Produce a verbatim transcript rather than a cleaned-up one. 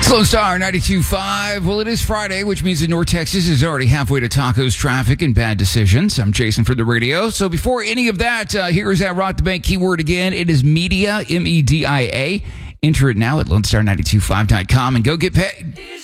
It's Lone Star ninety-two point five. Well, it is Friday, which means that North Texas is already halfway to tacos, traffic, and bad decisions. I'm Jason for the radio. So before any of that, uh, here is that Rock the Bank keyword again. It is media, M E D I A. Enter it now at lone star nine two five dot com and go get paid.